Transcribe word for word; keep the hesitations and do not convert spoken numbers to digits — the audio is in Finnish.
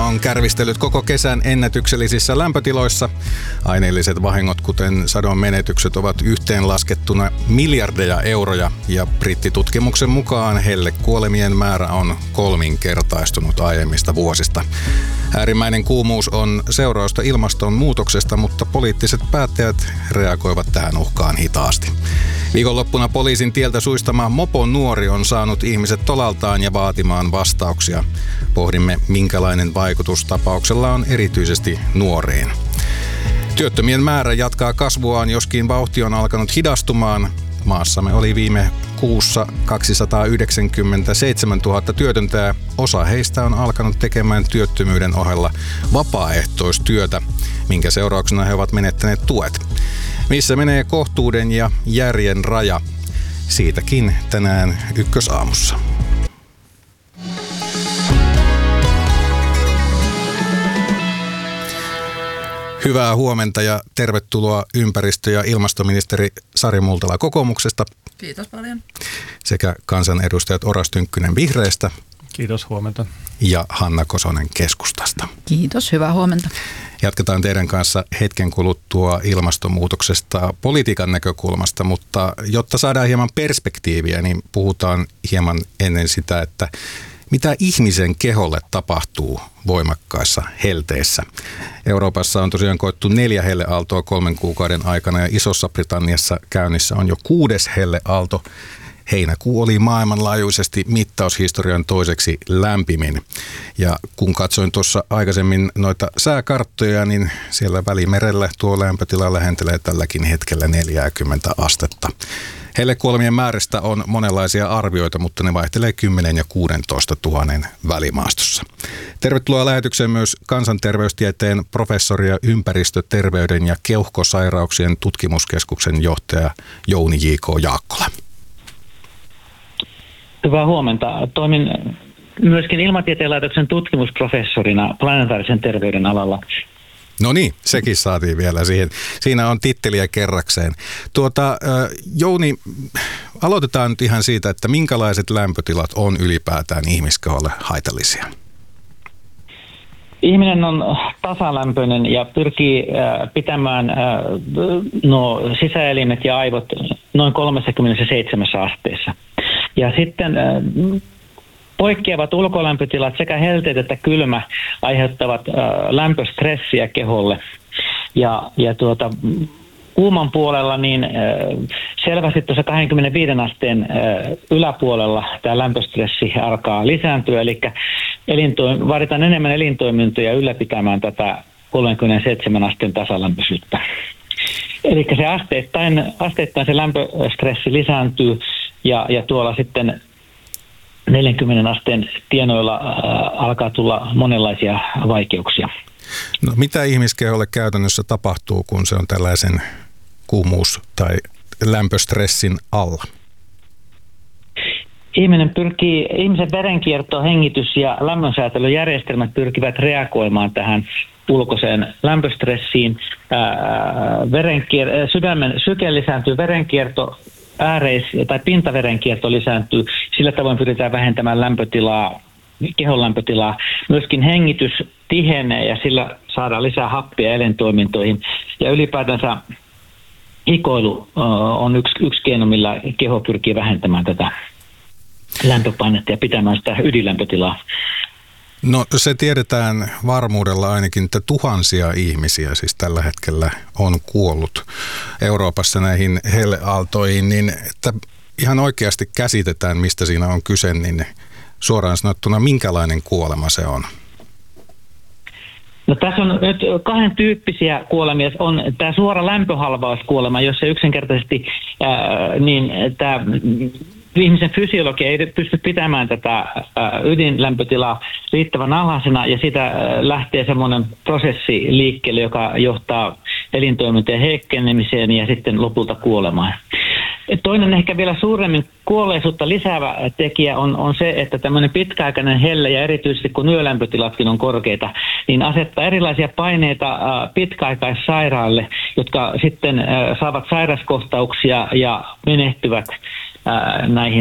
on kärvistellyt koko kesän ennätyksellisissä lämpötiloissa. Aineelliset vahingot, kuten sadon menetykset, ovat yhteenlaskettuna miljardeja euroja ja brittitutkimuksen mukaan hellekuolemien määrä on kolminkertaistunut aiemmista vuosista. Äärimmäinen kuumuus on seurausta ilmastonmuutoksesta, mutta poliittiset päättäjät reagoivat tähän uhkaan hitaasti. Viikonloppuna poliisin tieltä suistama moponuori on saanut ihmiset tolaltaan ja vaatimaan vastauksia. Pohdimme, minkälainen vaikutus tapauksella on erityisesti nuoriin. Työttömien määrä jatkaa kasvuaan, joskin vauhti on alkanut hidastumaan. Maassamme oli viime kuussa kaksisataayhdeksänkymmentäseitsemäntuhatta työtöntä. Osa heistä on alkanut tekemään työttömyyden ohella vapaaehtoistyötä, minkä seurauksena he ovat menettäneet tuet. Missä menee kohtuuden ja järjen raja? Siitäkin tänään Ykkösaamussa. Hyvää huomenta ja tervetuloa ympäristö- ja ilmastoministeri Sari Multala kokoomuksesta. Kiitos paljon. Sekä kansanedustajat Oras Tynkkynen vihreistä. Kiitos, huomenta. Ja Hanna Kosonen keskustasta. Kiitos, hyvää huomenta. Jatketaan teidän kanssa hetken kuluttua ilmastonmuutoksesta politiikan näkökulmasta, mutta jotta saadaan hieman perspektiiviä, niin puhutaan hieman ennen sitä, että mitä ihmisen keholle tapahtuu voimakkaissa helteissä. Euroopassa on tosiaan koettu neljä helleaaltoa kolmen kuukauden aikana ja Isossa Britanniassa käynnissä on jo kuudes helleaalto. Heinäkuu oli maailmanlaajuisesti mittaushistorian toiseksi lämpimin. Ja kun katsoin tuossa aikaisemmin noita sääkarttoja, niin siellä Välimerellä tuo lämpötila lähentelee tälläkin hetkellä neljäkymmentä astetta. Hellekuolemien määrästä on monenlaisia arvioita, mutta ne vaihtelee kymmenen ja kuusitoista tuhannen välimaastossa. Tervetuloa lähetykseen myös kansanterveystieteen professori ja ympäristöterveyden ja keuhkosairauksien tutkimuskeskuksen johtaja Jouni J K Jaakkola. Hyvää huomenta. Toimin myöskin Ilmatieteen laitoksen tutkimusprofessorina planetaarisen terveyden alalla. No niin, sekin saatiin vielä siihen. Siinä on titteliä kerrakseen. Tuota, Jouni, aloitetaan nyt ihan siitä, että minkälaiset lämpötilat on ylipäätään ihmiskeholle haitallisia? Ihminen on tasalämpöinen ja pyrkii pitämään no, sisäelimet ja aivot noin kolmekymmentäseitsemän asteessa. Ja sitten poikkeavat ulkolämpötilat sekä helteet että kylmä aiheuttavat ä, lämpöstressiä keholle. Ja, ja tuota, kuuman puolella niin ä, selvästi tuossa kaksikymmentäviisi asteen ä, yläpuolella tämä lämpöstressi alkaa lisääntyä. Eli elintoim- vaaditaan enemmän elintoimintoja ylläpitämään tätä kolmekymmentäseitsemän asteen tasalämpöisyyttä. Eli se asteittain, asteittain se lämpöstressi lisääntyy ja, ja tuolla sitten neljänkymmenen asteen tienoilla äh, alkaa tulla monenlaisia vaikeuksia. No, mitä ihmiskeholle käytännössä tapahtuu, kun se on tällaisen kuumuus- tai lämpöstressin alla? Ihminen pyrkii, ihmisen verenkierto, hengitys ja lämmönsäätelyjärjestelmät pyrkivät reagoimaan tähän ulkoiseen lämpöstressiin. Ää, verenkier- sydämen syke lisääntyy, verenkierto ääreis- tai pintaverenkierto lisääntyy. Sillä tavoin pyritään vähentämään lämpötilaa, kehon lämpötilaa. Myöskin hengitys tihenee ja sillä saadaan lisää happia elintoimintoihin. Ja ylipäätänsä hikoilu on yksi, yksi keino, millä keho pyrkii vähentämään tätä lämpöpainetta ja pitämään sitä ydinlämpötilaa. No se tiedetään varmuudella ainakin, että tuhansia ihmisiä siis tällä hetkellä on kuollut Euroopassa näihin helleaaltoihin, niin että ihan oikeasti käsitetään, mistä siinä on kyse, niin suoraan sanottuna minkälainen kuolema se on? No tässä on nyt kahden tyyppisiä kuolemia. On tämä suora lämpöhalvauskuolema, jossa yksinkertaisesti ää, niin tämä ihmisen fysiologia ei pysty pitämään tätä ydinlämpötilaa riittävän alhaisena ja siitä lähtee semmoinen prosessi liikkeelle, joka johtaa elintoimintojen heikkenemiseen ja sitten lopulta kuolemaan. Toinen ehkä vielä suuremmin kuolleisuutta lisäävä tekijä on, on se, että tämmöinen pitkäaikainen helle ja erityisesti kun yölämpötilatkin on korkeita, niin asettaa erilaisia paineita pitkäaikaissairaille, jotka sitten saavat sairaskohtauksia ja menehtyvät näihin